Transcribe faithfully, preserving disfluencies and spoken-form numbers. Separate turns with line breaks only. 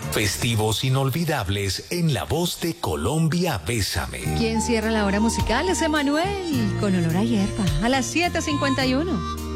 Festivos inolvidables en la voz de Colombia Bésame.
¿Quién cierra la hora musical? Es Emanuel, con olor a hierba, a las siete cincuenta y uno.